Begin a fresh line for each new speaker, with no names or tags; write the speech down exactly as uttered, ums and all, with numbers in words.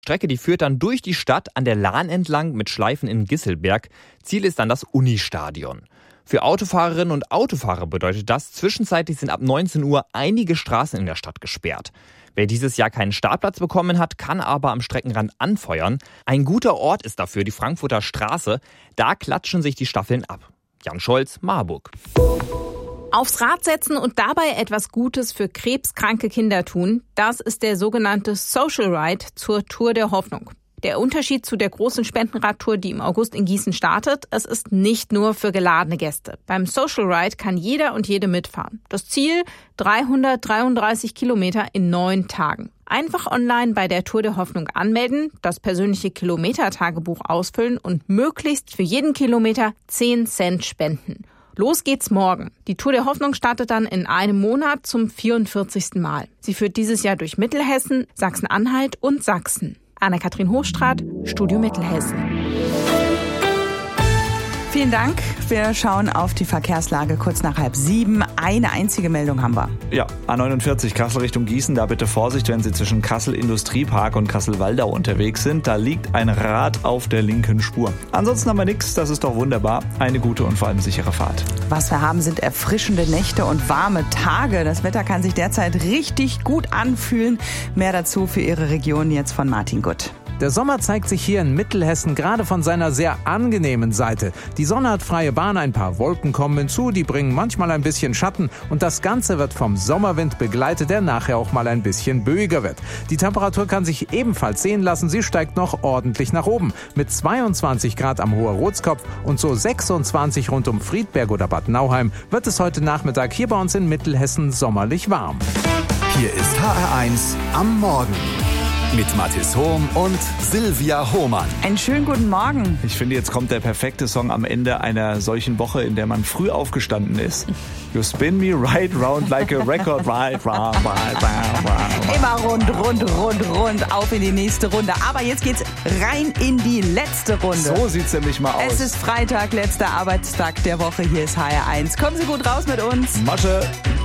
Strecke, die führt dann durch die Stadt an der Lahn entlang mit Schleifen in Gisselberg. Ziel ist dann das Unistadion. Für Autofahrerinnen und Autofahrer bedeutet das, zwischenzeitlich sind ab neunzehn Uhr einige Straßen in der Stadt gesperrt. Wer dieses Jahr keinen Startplatz bekommen hat, kann aber am Streckenrand anfeuern. Ein guter Ort ist dafür die Frankfurter Straße. Da klatschen sich die Staffeln ab. Jan Scholz, Marburg.
Aufs Rad setzen und dabei etwas Gutes für krebskranke Kinder tun, das ist der sogenannte Social Ride zur Tour der Hoffnung. Der Unterschied zu der großen Spendenradtour, die im August in Gießen startet, es ist nicht nur für geladene Gäste. Beim Social Ride kann jeder und jede mitfahren. Das Ziel? dreihundertdreiunddreißig Kilometer in neun Tagen. Einfach online bei der Tour der Hoffnung anmelden, das persönliche Kilometertagebuch ausfüllen und möglichst für jeden Kilometer zehn Cent spenden. Los geht's morgen. Die Tour der Hoffnung startet dann in einem Monat zum vierundvierzigsten Mal. Sie führt dieses Jahr durch Mittelhessen, Sachsen-Anhalt und Sachsen. Anne-Kathrin Hochstraat, Studio Mittelhessen.
Vielen Dank. Wir schauen auf die Verkehrslage kurz nach halb sieben. Eine einzige Meldung haben wir.
Ja, A neunundvierzig Kassel Richtung Gießen. Da bitte Vorsicht, wenn Sie zwischen Kassel Industriepark und Kassel-Waldau unterwegs sind. Da liegt ein Rad auf der linken Spur. Ansonsten haben wir nichts. Das ist doch wunderbar. Eine gute und vor allem sichere Fahrt.
Was wir haben, sind erfrischende Nächte und warme Tage. Das Wetter kann sich derzeit richtig gut anfühlen. Mehr dazu für Ihre Region jetzt von Martin Gutt.
Der Sommer zeigt sich hier in Mittelhessen gerade von seiner sehr angenehmen Seite. Die Sonne hat freie Bahn, ein paar Wolken kommen hinzu, die bringen manchmal ein bisschen Schatten und das Ganze wird vom Sommerwind begleitet, der nachher auch mal ein bisschen böiger wird. Die Temperatur kann sich ebenfalls sehen lassen, sie steigt noch ordentlich nach oben. Mit zweiundzwanzig Grad am Hoher-Rotskopf und so sechsundzwanzig rund um Friedberg oder Bad Nauheim wird es heute Nachmittag hier bei uns in Mittelhessen sommerlich warm.
Hier ist H R eins am Morgen. Mit Mathis Hohm und Silvia Hohmann.
Einen schönen guten Morgen.
Ich finde, jetzt kommt der perfekte Song am Ende einer solchen Woche, in der man früh aufgestanden ist. You spin me right round like a record. Right, right, right, right.
Immer rund, rund, rund, rund. Auf in die nächste Runde. Aber jetzt geht's rein in die letzte Runde.
So sieht's nämlich mal aus.
Es ist Freitag, letzter Arbeitstag der Woche. Hier ist H R eins. Kommen Sie gut raus mit uns.
Masche.